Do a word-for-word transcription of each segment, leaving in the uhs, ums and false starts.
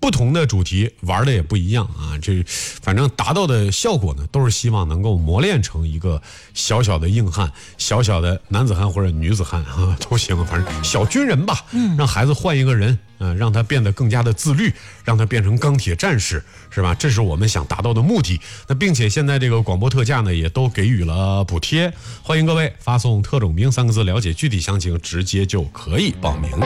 不同的主题玩的也不一样啊。这反正达到的效果呢，都是希望能够磨练成一个小小的硬汉、小小的男子汉或者女子汉啊，都行，反正小军人吧。嗯，让孩子换一个人，嗯、呃，让他变得更加的自律，让他变成钢铁战士，是吧？这是我们想达到的目的。那并且现在这个广播特价呢，也都给予了补贴，欢迎各位发送特种兵三个字，了解具体详情，直接就可以报名。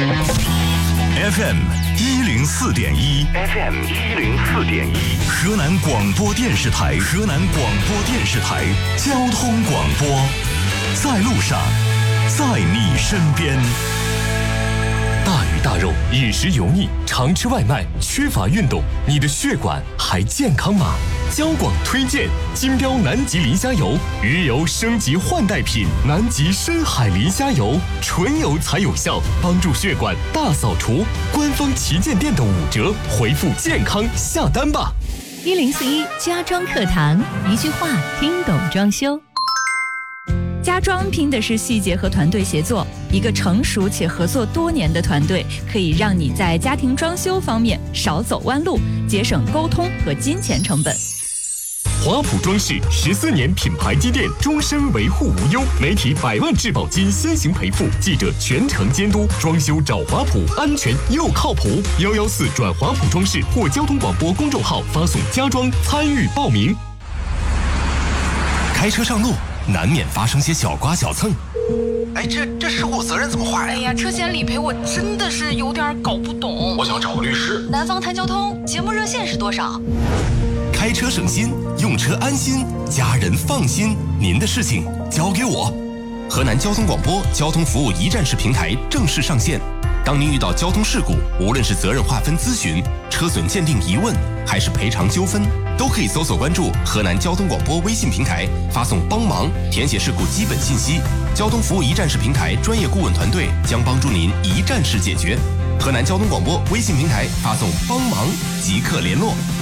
F M 一零四点一 ，F M 一零四点一，河南广播电视台，河南广播电视台交通广播，在路上，在你身边。 大鱼大肉，饮食油腻，常吃外卖，缺乏运动，你的血管还健康吗？交广推荐金标南极磷虾油，鱼油升级换代品，南极深海磷虾油，纯油才有效，帮助血管大扫除。官方旗舰店的五折，回复健康下单吧。 一零四一家装课堂，一句话听懂装修。家装拼的是细节和团队协作，一个成熟且合作多年的团队，可以让你在家庭装修方面少走弯路，节省沟通和金钱成本。 华普装饰十四年品牌积淀，终身维护无忧，媒体百万质保金先行赔付，记者全程监督，装修找华普，安全又靠谱。幺幺四转华普装饰或交通广播公众号发送家装参与报名。 开车上路难免发生些小刮小蹭， 哎，这这事故责任怎么划呀？ 哎呀，车险理赔我真的是有点搞不懂。 我想找个律师。 南方谈交通节目热线是多少？ 开车省心，用车安心，家人放心，您的事情交给我。河南交通广播交通服务一站式平台正式上线。当您遇到交通事故，无论是责任划分咨询、车损鉴定疑问，还是赔偿纠纷，都可以搜索关注河南交通广播微信平台，发送帮忙，填写事故基本信息。交通服务一站式平台专业顾问团队将帮助您一站式解决。河南交通广播微信平台发送帮忙即刻联络。